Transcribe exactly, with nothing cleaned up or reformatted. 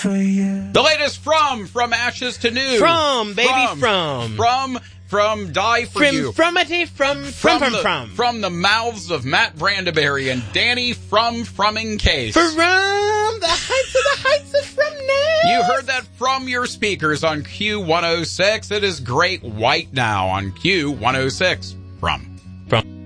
for you. The latest from, from ashes to new. From, baby, from. From, from, from Die For From, You. fromity, from, from, from, the, from. From the mouths of Matt Brandeberry and Danny from Frumming Case. From the heights of the heights of Fromness. You heard that from your speakers on Q one oh six. It is Great White now on Q one oh six. From. From.